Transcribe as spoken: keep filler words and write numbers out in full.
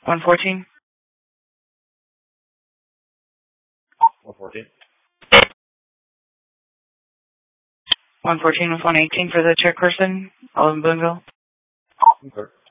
one fourteen. one fourteen. one fourteen with one eighteen for the chairperson, all in Boonville. Okay.